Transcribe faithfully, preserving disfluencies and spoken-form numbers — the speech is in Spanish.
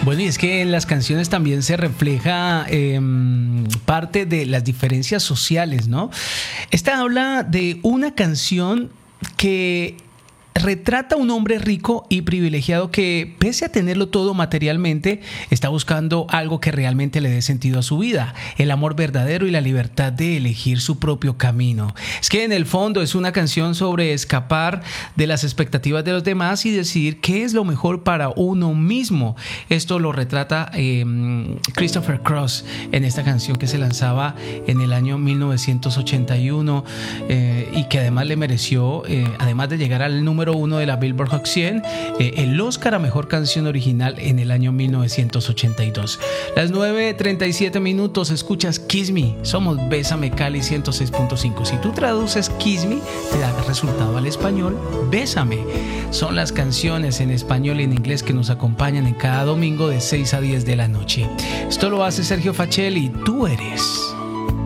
Bueno, y es que en las canciones también se refleja eh, parte de las diferencias sociales, ¿no? Esta habla de una canción que retrata a un hombre rico y privilegiado que, pese a tenerlo todo materialmente, está buscando algo que realmente le dé sentido a su vida, el amor verdadero y la libertad de elegir su propio camino. Es que en el fondo es una canción sobre escapar de las expectativas de los demás y decidir qué es lo mejor para uno mismo. Esto lo retrata eh, Christopher Cross en esta canción que se lanzaba en el año mil novecientos ochenta y uno eh, y que además le mereció, eh, además de llegar al número uno de la Billboard Hot cien, eh, el Oscar a Mejor Canción Original en el año mil novecientos ochenta y dos. Las nueve treinta y siete minutos, escuchas Kiss Me. Somos Bésame Cali ciento seis punto cinco. Si tú traduces Kiss Me, te da resultado al español Bésame. Son las canciones en español y en inglés que nos acompañan en cada domingo de seis a diez de la noche. Esto lo hace Sergio Facelli. Tú eres.